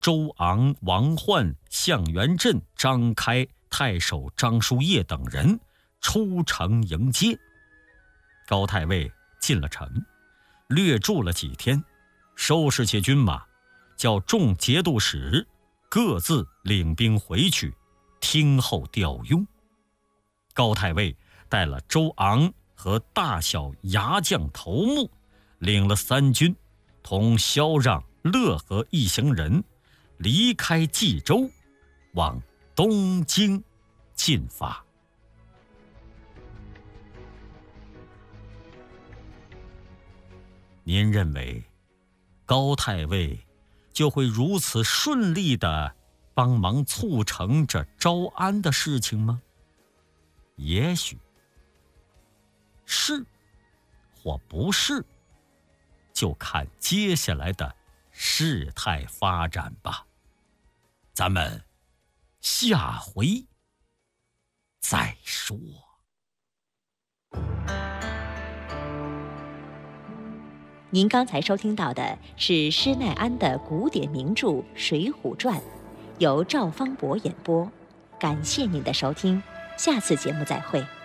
周昂、王焕、向元振、张开、太守张叔夜等人出城迎接。高太尉进了城，略住了几天，收拾些军马，叫众节度使各自领兵回去，听候调用。高太尉带了周昂和大小牙将头目，领了3军，同萧让、乐和一行人离开冀州，往东京进发。您认为高太尉就会如此顺利地帮忙促成这招安的事情吗？也许是或不是，就看接下来的事态发展吧。咱们下回再说。 您刚才收听到的是施耐庵的古典名著《水浒传》，由赵方博演播。感谢您的收听，下次节目再会。